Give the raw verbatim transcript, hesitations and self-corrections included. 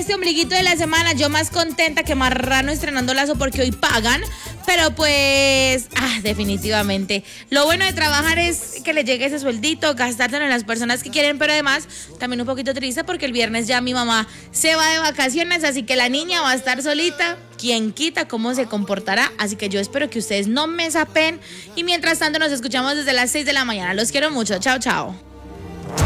este ombliguito de la semana. Yo más contenta que Marrano estrenando Lazo porque hoy pagan. Pero pues, ah, definitivamente. Lo bueno de trabajar es que le llegue ese sueldito, gastárselo en las personas que quieren, pero además también un poquito triste porque el viernes ya mi mamá se va de vacaciones, así que la niña va a estar solita. Quién quita cómo se comportará. Así que yo espero que ustedes no me sapen. Y mientras tanto nos escuchamos desde las seis de la mañana. Los quiero mucho. Chao, chao.